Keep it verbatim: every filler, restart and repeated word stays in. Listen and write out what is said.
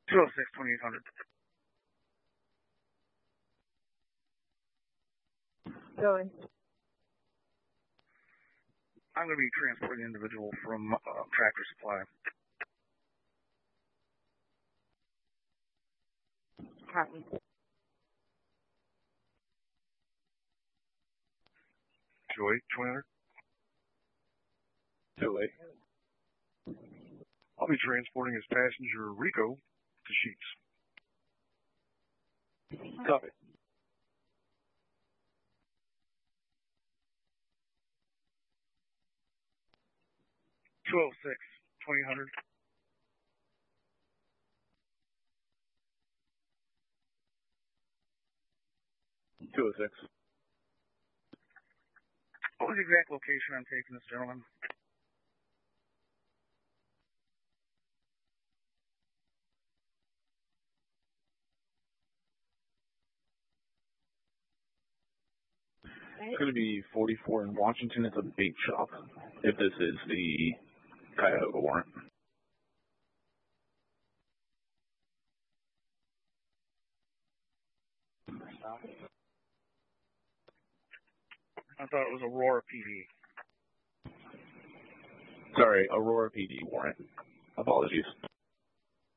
two oh six, twenty-eight hundred. Going. I'm going to be transporting an individual from uh, Tractor Supply. Copy. two oh eight, twenty hundred. two oh eight. I'll be transporting his passenger, Rico, to Sheets. Copy. two oh six, twenty hundred. two oh six. What was the exact location I'm taking this gentleman? It's going to be forty-four in Washington. It's a bait shop, if this is the Cuyahoga warrant. I thought it was Aurora P D. Sorry, Aurora P D warrant. Apologies.